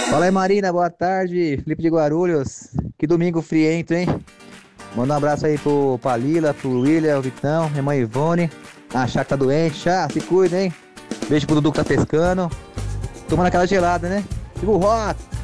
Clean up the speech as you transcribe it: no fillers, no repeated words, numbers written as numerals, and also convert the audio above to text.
Fala aí, Marina, boa tarde. Felipe de Guarulhos. Que domingo friento, hein? Manda um abraço aí pra Lila, pro William, o Vitão, minha mãe Ivone. A Chá que tá doente. Chá, se cuida, hein? Beijo pro Dudu que tá pescando. Tomando aquela gelada, né? Siga o rock.